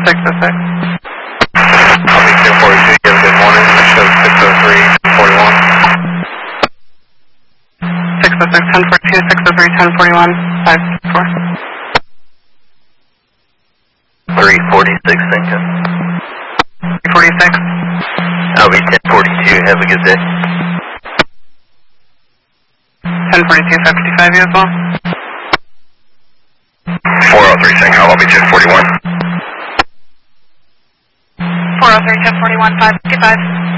606. I'll be 242, you have a good morning. I show 603, 41. 606, 1042, 603, 1041, 564. 346, thank you. 346. I'll be 1042, have a good day. 1042, 555, you as well. 403, St. I'll be 1041. 403, 1041, 555.